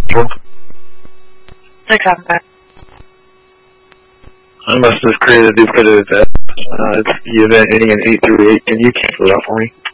675. I must have created a duplicate of that. It's the event ending in 838. Can you cancel that for me?